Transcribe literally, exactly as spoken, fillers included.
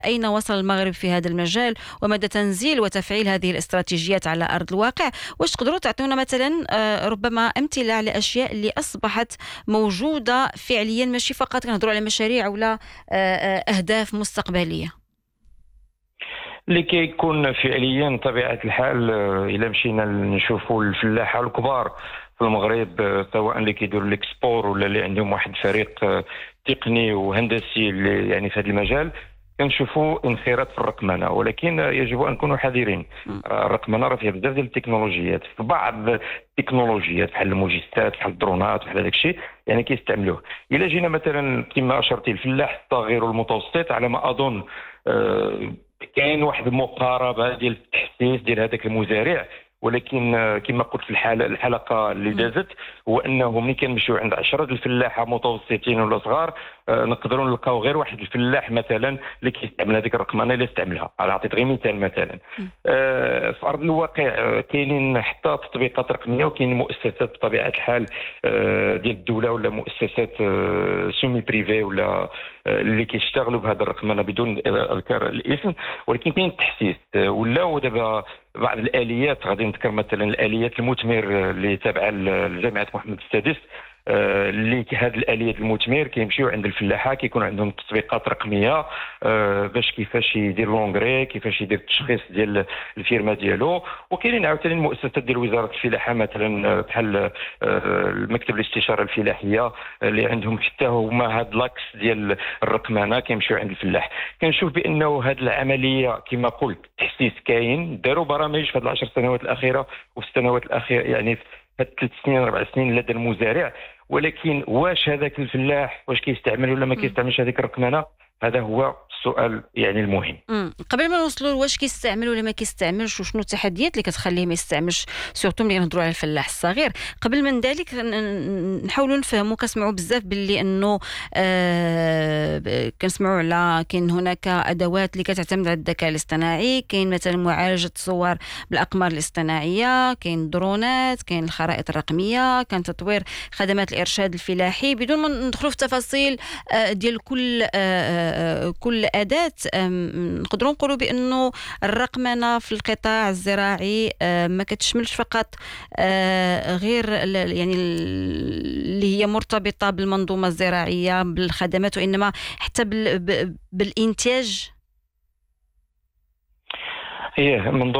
أين وصل المغرب في هذا المجال ومدى تنزيل وتفعيل هذه الاستراتيجيات على أرض الواقع. واش تقدروا تعطونا مثلا ربما أمثلة على أشياء اللي أصبحت موجودة فعليا، ماشي فقط كنهضروا على مشاريع ولا أهداف مستقبلية؟ اللي كيكون فعليا طبيعة الحال إلا مشينا نشوفوا الفلاحة الكبار في المغرب، سواء اللي كيديروا الاكسبور ولا اللي عندهم واحد فريق تقني وهندسي اللي يعني في هذا المجال، كنشوفوا انخراط في الرقمنه، ولكن يجب ان نكونوا حذرين. الرقمنه راه فيها بزاف ديال التكنولوجيات، في بعض التكنولوجيات بحال الموجسات بحال الدرونات بحال هذاك الشيء يعني كيستعملوه. الا جينا مثلا كما اشرتي الفلاح الصغير والمتوسط، على ما اظن آه كاين واحد المقاربه ديال التحسيس ديال هذاك المزارع، ولكن كما قلت في الحلقه الحلقه اللي دازت هو انه ملي كنمشيو عند عشرة الفلاحه متوسطين ولا صغار آه نقدروا نلقاو غير واحد الفلاح مثلا اللي كيستعمل هذيك الرقمنه اللي استعملها. على عطيت غير مثال مثلا آه في ارض الواقع آه كاينين حتى تطبيقات رقميه، وكاين مؤسسات بطبيعه الحال آه ديال الدوله ولا مؤسسات آه سومي بريفي ولا آه اللي كيشتغلوا بهذا الرقمنه بدون اذكار الاسم، ولكن كاين التحسيس آه ولاو دابا بعض الاليات. غادي نذكر مثلا الاليات المثمر اللي تابعه لجامعه محمد السادس، اللي هذه الاليات المثمر كيمشيو عند الفلاحه كيكون عندهم تطبيقات رقميه باش كيفاش يدير لونغري، كيفاش يدير التشخيص ديال الفيرما ديالو. وكاينين عاوتاني المؤسسات ديال وزاره الفلاحه مثلا بحال المكتب الاستشاره الفلاحيه اللي عندهم حتى هما هاد لاكس ديال الرقمنه كيمشيو عند الفلاح. كنشوف بانه هذه العمليه كما قلت تحسيس كاين، داروا برامج في هذه العشر سنوات الاخيره وفي السنوات الاخيره يعني ثلاث سنين اربع سنين لدى المزارع، ولكن واش هذاك الفلاح واش كيستعمل ولا ما كيستعملش هذيك الرقمنه؟ هذا هو السؤال يعني المهم. مم. قبل ما نوصلوا واش كيستعمل ولا ما كيستعملش وشنو التحديات اللي كتخليه ما يستعملش، سورتو ملي نهضروا على الفلاح الصغير، قبل من ذلك نحاولوا نفهموا. كنسمعوا بزاف باللي انه آه كنسمعوا على كاين هناك ادوات اللي كتعتمد على الذكاء الاصطناعي، كاين مثلا معالجه الصور بالاقمار الاصطناعيه، كاين درونات، كاين الخرائط الرقميه، كان تطوير خدمات الارشاد الفلاحي. بدون ما ندخلوا في تفاصيل آه ديال كل آه كل أداة، نقدروا نقولوا بأنه الرقمنة في القطاع الزراعي ما كتشملش فقط غير يعني اللي هي مرتبطة بالمنظومة الزراعية بالخدمات، وإنما حتى بالإنتاج. هي منظومة